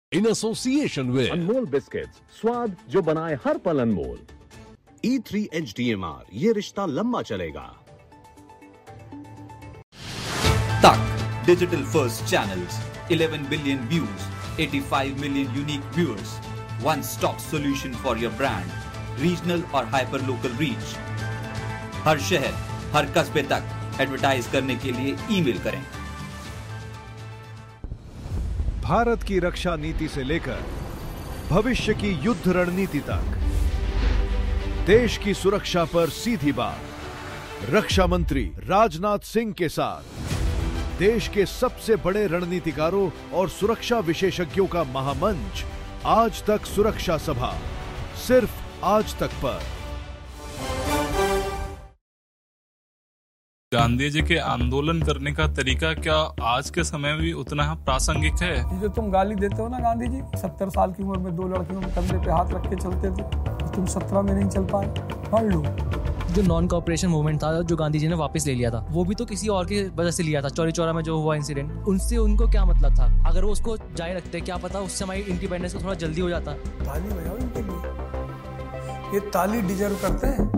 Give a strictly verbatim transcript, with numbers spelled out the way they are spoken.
in association with Anmol biscuits, स्वाद जो बनाए हर पल अनमोल। ई three H D M R, ये रिश्ता लंबा चलेगा। तक digital first channels, eleven billion views, eighty-five million unique viewers, one stop solution for your brand, regional और hyper local reach। हर शहर, हर कस्बे तक एडवर्टाइज करने के लिए ईमेल करें। भारत की रक्षा नीति से लेकर भविष्य की युद्ध रणनीति तक, देश की सुरक्षा पर सीधी बात। रक्षा मंत्री राजनाथ सिंह के साथ देश के सबसे बड़े रणनीतिकारों और सुरक्षा विशेषज्ञों का महामंच, आज तक सुरक्षा सभा, सिर्फ आज तक पर। गांधी जी के आंदोलन करने का तरीका क्या आज के समय में भी उतना प्रासंगिक है? ये जो तुम गाली देते हो ना गांधी जी, सत्तर साल की उम्र में दो लड़कियों के कंधे पे हाथ रख के चलते थे, तो तुम सत्रह में नहीं चल पाए, पढ़ लो। जो नॉन कॉपरेशन मूवमेंट था जो गांधी जी ने वापस ले लिया था, वो भी तो किसी और की वजह से लिया था। चौरी चौरा में जो हुआ इंसिडेंट, उनसे उनको क्या मतलब था? अगर वो उसको जारी रखते, क्या पता उससे हमारी इंडिपेंडेंस को थोड़ा जल्दी हो जाता। ताली बजाओ इनके लिए, ये ताली डिजर्व करते हैं।